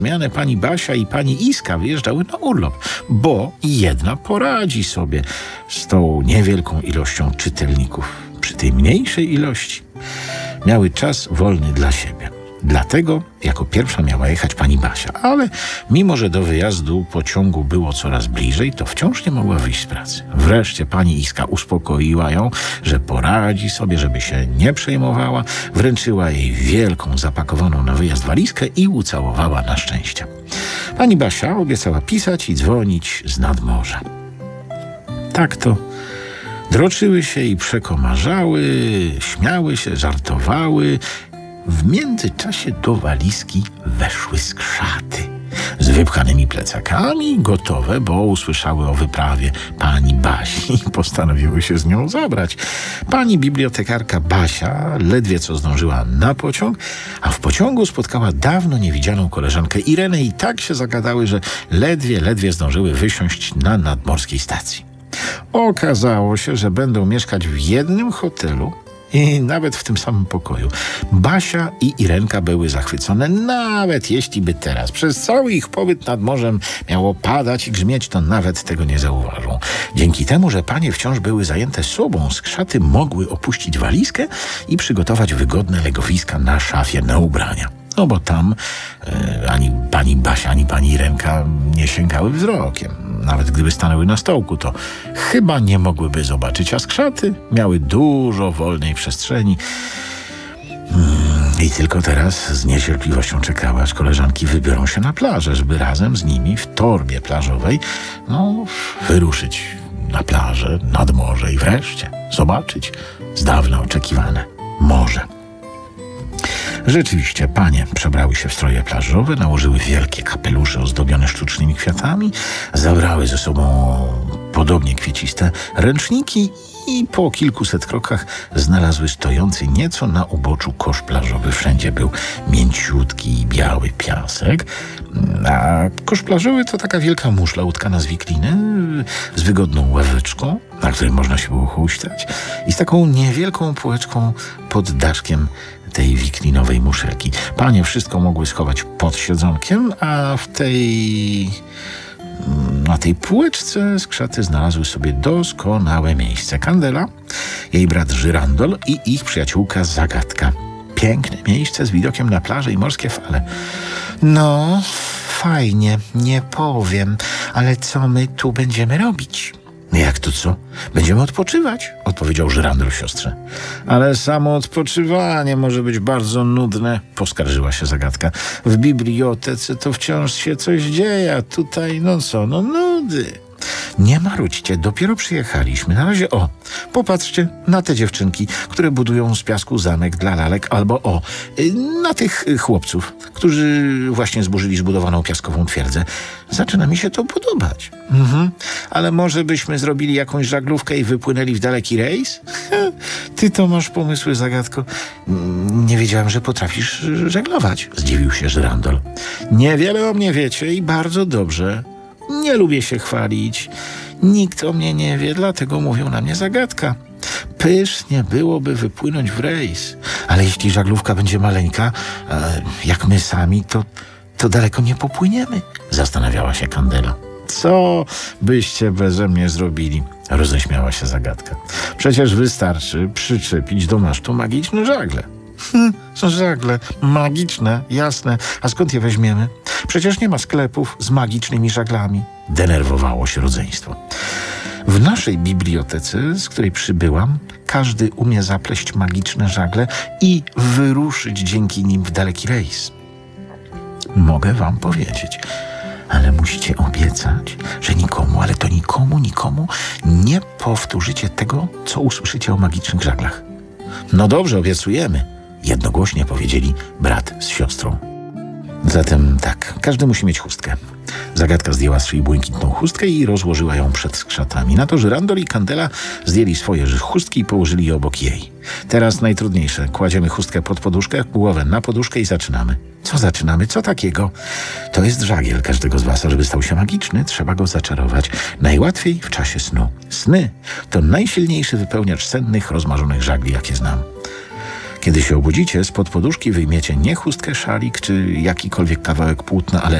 Miane pani Basia i pani Iska wyjeżdżały na urlop, bo jedna poradzi sobie z tą niewielką ilością czytelników. Przy tej mniejszej ilości miały czas wolny dla siebie. Dlatego jako pierwsza miała jechać pani Basia, ale mimo że do wyjazdu pociągu było coraz bliżej, to wciąż nie mogła wyjść z pracy. Wreszcie pani Iska uspokoiła ją, że poradzi sobie, żeby się nie przejmowała, wręczyła jej wielką, zapakowaną na wyjazd walizkę i ucałowała na szczęście. Pani Basia obiecała pisać i dzwonić z nadmorza. Tak to droczyły się i przekomarzały, śmiały się, żartowały. W międzyczasie do walizki weszły skrzaty z wypchanymi plecakami, gotowe, bo usłyszały o wyprawie pani Basi i postanowiły się z nią zabrać. Pani bibliotekarka Basia ledwie co zdążyła na pociąg, a w pociągu spotkała dawno niewidzianą koleżankę Irenę i tak się zagadały, że ledwie zdążyły wysiąść na nadmorskiej stacji. Okazało się, że będą mieszkać w jednym hotelu i nawet w tym samym pokoju. Basia i Irenka były zachwycone, nawet jeśli by teraz przez cały ich pobyt nad morzem miało padać i grzmieć, to nawet tego nie zauważą. Dzięki temu, że panie wciąż były zajęte sobą, skrzaty mogły opuścić walizkę i przygotować wygodne legowiska na szafie na ubrania. No bo tam ani pani Basia, ani pani Irenka nie sięgały wzrokiem. Nawet gdyby stanęły na stołku, to chyba nie mogłyby zobaczyć, a skrzaty miały dużo wolnej przestrzeni. I tylko teraz z niecierpliwością czekała, aż koleżanki wybiorą się na plażę, żeby razem z nimi w torbie plażowej wyruszyć na plażę, nad morze i wreszcie zobaczyć z dawna oczekiwane morze. Rzeczywiście, panie przebrały się w stroje plażowe, nałożyły wielkie kapelusze ozdobione sztucznymi kwiatami, zabrały ze sobą podobnie kwieciste ręczniki i po kilkuset krokach znalazły stojący nieco na uboczu kosz plażowy. Wszędzie był mięciutki i biały piasek, a kosz plażowy to taka wielka muszla utkana z wikliny, z wygodną ławeczką, na której można się było huśtać, i z taką niewielką półeczką pod daszkiem tej wiklinowej muszelki. Panie wszystko mogły schować pod siedzonkiem, a na tej półeczce skrzaty znalazły sobie doskonałe miejsce. Kandela, jej brat Żyrandol i ich przyjaciółka Zagadka. Piękne miejsce z widokiem na plażę i morskie fale. No, fajnie, nie powiem, ale co my tu będziemy robić? Jak to co? Będziemy odpoczywać, odpowiedział Żyrandol siostrze. Ale samo odpoczywanie może być bardzo nudne, poskarżyła się Zagadka. W bibliotece to wciąż się coś dzieje, a tutaj nudy. Nie marudźcie, dopiero przyjechaliśmy. Na razie popatrzcie na te dziewczynki, które budują z piasku zamek dla lalek, albo na tych chłopców, którzy właśnie zburzyli zbudowaną piaskową twierdzę. Zaczyna mi się to podobać. Ale może byśmy zrobili jakąś żaglówkę i wypłynęli w daleki rejs? Ty to masz pomysły, Zagadko. Nie wiedziałem, że potrafisz żeglować, zdziwił się Żyrandol. Niewiele o mnie wiecie i bardzo dobrze. Nie lubię się chwalić. Nikt o mnie nie wie, dlatego mówią na mnie Zagadka. Pysznie byłoby wypłynąć w rejs, ale jeśli żaglówka będzie maleńka, jak my sami, to daleko nie popłyniemy, zastanawiała się Kandela. Co byście beze mnie zrobili? Roześmiała się Zagadka. Przecież wystarczy przyczepić do masztu magiczne żagle. Są żagle magiczne, jasne. A skąd je weźmiemy? Przecież nie ma sklepów z magicznymi żaglami. Denerwowało się rodzeństwo. W naszej bibliotece, z której przybyłam, każdy umie zapleść magiczne żagle i wyruszyć dzięki nim w daleki rejs. Mogę wam powiedzieć, ale musicie obiecać, że nikomu, ale to nikomu nie powtórzycie tego, co usłyszycie o magicznych żaglach. No dobrze, obiecujemy, jednogłośnie powiedzieli brat z siostrą. Zatem tak, każdy musi mieć chustkę. Zagadka zdjęła z szyi błękitną chustkę i rozłożyła ją przed skrzatami. Na to Żyrandol i Kandela zdjęli swoje chustki i położyli je obok jej. Teraz najtrudniejsze. Kładziemy chustkę pod poduszkę, głowę na poduszkę i zaczynamy. Co zaczynamy? Co takiego? To jest żagiel każdego z was, a żeby stał się magiczny, trzeba go zaczarować. Najłatwiej w czasie snu. Sny to najsilniejszy wypełniacz sennych, rozmarzonych żagli, jakie znam. Kiedy się obudzicie, spod poduszki wyjmiecie nie chustkę, szalik czy jakikolwiek kawałek płótna, ale